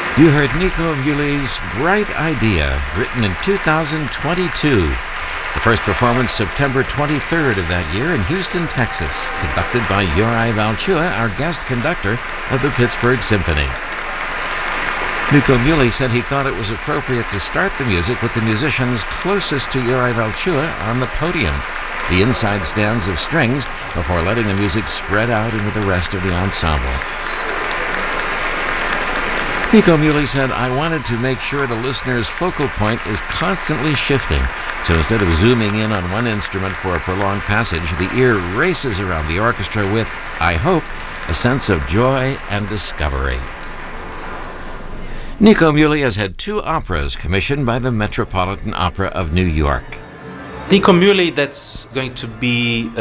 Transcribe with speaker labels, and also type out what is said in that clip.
Speaker 1: You heard Nico Muley's Bright Idea, written in 2022. The first performance September 23rd of that year in Houston, Texas, conducted by Juraj Valchua, our guest conductor of the Pittsburgh Symphony. Nico Muley said he thought it was appropriate to start the music with the musicians closest to Juraj Valchua on the podium, the inside stands of strings, before letting the music spread out into the rest of the ensemble. Nico Muley said, "I wanted to make sure the listener's focal point is constantly shifting, so instead of zooming in on one instrument for a prolonged passage, the ear races around the orchestra with, I hope, a sense of joy and discovery." Nico Muley has had 2 operas commissioned by the Metropolitan Opera of New York.
Speaker 2: Nico Muley, that's going to be